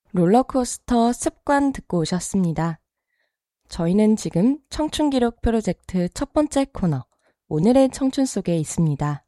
롤러코스터 습관 듣고 오셨습니다. 저희는 지금 청춘기록 프로젝트 첫 번째 코너, 오늘의 청춘 속에 있습니다.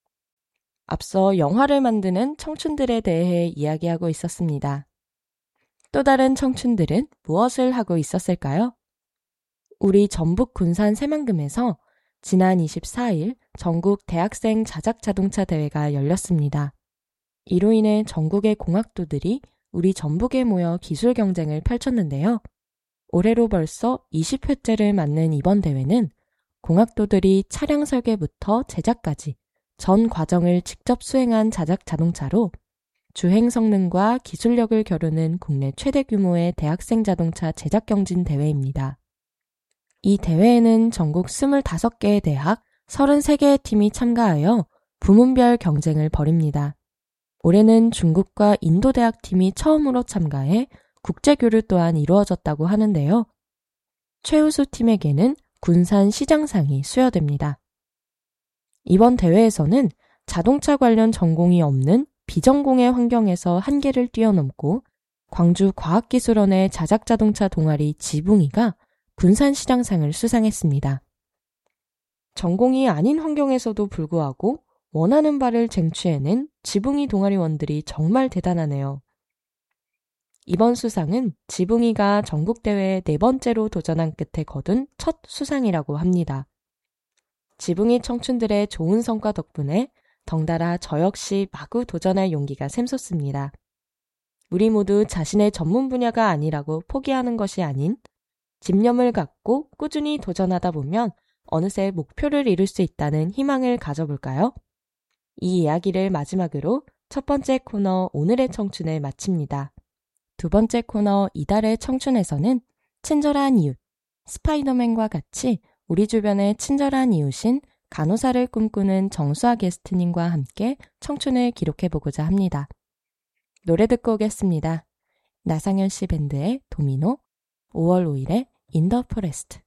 앞서 영화를 만드는 청춘들에 대해 이야기하고 있었습니다. 또 다른 청춘들은 무엇을 하고 있었을까요? 우리 전북 군산 새만금에서 지난 24일 전국 대학생 자작자동차 대회가 열렸습니다. 이로 인해 전국의 공학도들이 우리 전북에 모여 기술 경쟁을 펼쳤는데요. 올해로 벌써 20회째를 맞는 이번 대회는 공학도들이 차량 설계부터 제작까지 전 과정을 직접 수행한 자작 자동차로 주행 성능과 기술력을 겨루는 국내 최대 규모의 대학생 자동차 제작 경진 대회입니다. 이 대회에는 전국 25개의 대학, 33개의 팀이 참가하여 부문별 경쟁을 벌입니다. 올해는 중국과 인도 대학팀이 처음으로 참가해 국제교류 또한 이루어졌다고 하는데요. 최우수 팀에게는 군산 시장상이 수여됩니다. 이번 대회에서는 자동차 관련 전공이 없는 비전공의 환경에서 한계를 뛰어넘고 광주과학기술원의 자작자동차 동아리 지붕이가 군산시장상을 수상했습니다. 전공이 아닌 환경에서도 불구하고 원하는 바를 쟁취해낸 지붕이 동아리원들이 정말 대단하네요. 이번 수상은 지붕이가 전국대회에 4번째로 도전한 끝에 거둔 첫 수상이라고 합니다. 지붕이 청춘들의 좋은 성과 덕분에 덩달아 저 역시 마구 도전할 용기가 샘솟습니다. 우리 모두 자신의 전문 분야가 아니라고 포기하는 것이 아닌 집념을 갖고 꾸준히 도전하다 보면 어느새 목표를 이룰 수 있다는 희망을 가져볼까요? 이 이야기를 마지막으로 첫 번째 코너 오늘의 청춘을 마칩니다. 두 번째 코너 이달의 청춘에서는 친절한 이웃, 스파이더맨과 같이 우리 주변의 친절한 이웃인 간호사를 꿈꾸는 정수아 게스트님과 함께 청춘을 기록해보고자 합니다. 노래 듣고 오겠습니다. 나상현 씨 밴드의 도미노, 5월 5일의 인 더 포레스트.